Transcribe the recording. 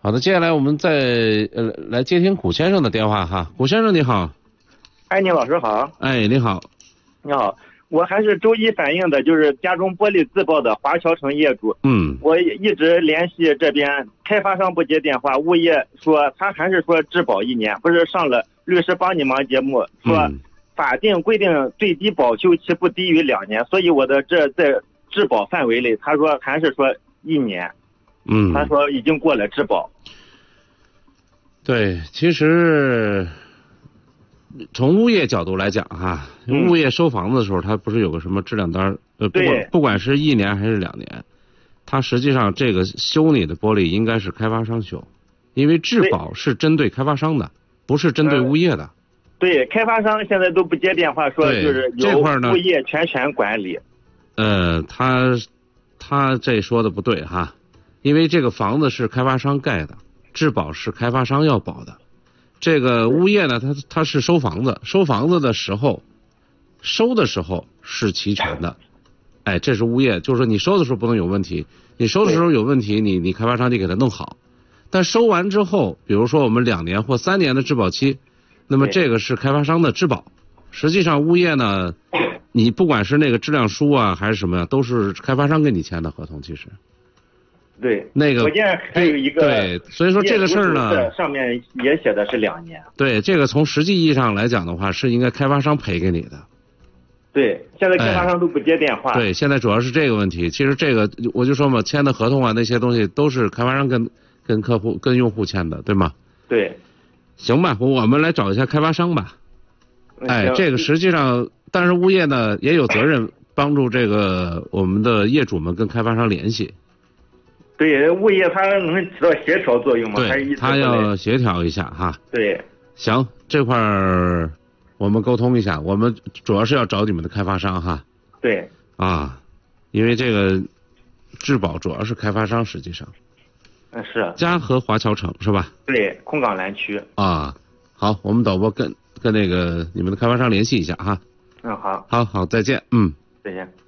好的，接下来我们再来接听古先生的电话哈。古先生你好。 哎，你老师好。 哎，你好。 你好，我还是周一反映的，就是家中玻璃自爆的华侨城业主。我一直联系这边开发商不接电话，物业说他还是说质保1年，不是上了律师帮你忙节目说法定规定最低保修期不低于2年，所以我的这在质保范围内，他说还是说1年。他说已经过了质保。 对，其实从物业角度来讲哈，物业收房子的时候，它不是有个什么质量单不管是1年还是2年，它实际上这个修你的玻璃应该是开发商修，因为质保是针对开发商的，不是针对物业的。 对，开发商现在都不接电话，说就是由物业全权管理。 他这说的不对哈，因为这个房子是开发商盖的，质保是开发商要保的。这个物业呢，他是收房子，收房子的时候，收的时候是齐全的。哎，这是物业，就是说你收的时候不能有问题，你收的时候有问题，你开发商得给他弄好。但收完之后，比如说我们2年或3年的质保期，那么这个是开发商的质保。实际上物业呢，你不管是那个质量书啊还是什么呀，都是开发商跟你签的合同。其实对， 那个我见还有一个对，所以说这个事儿呢， 上面也写的是2年。 对，这个从实际意义上来讲的话，是应该开发商赔给你的。 对，现在开发商都不接电话。 对，现在主要是这个问题。其实这个我就说嘛，签的合同啊那些东西都是开发商跟客户跟用户签的，对吗？ 对。 行吧，我们来找一下开发商吧。哎，这个实际上，但是物业呢也有责任帮助这个我们的业主们跟开发商联系。 对，物业它能起到协调作用吗？ 对，他要协调一下哈。 对。 行，这块儿我们沟通一下，我们主要是要找你们的开发商哈。 对。 因为这个质保主要是开发商，实际上。 是。 嘉禾华侨城是吧？ 对，空港南区。 好，我们导播跟那个你们的开发商联系一下哈。 好。 好，再见。 再见。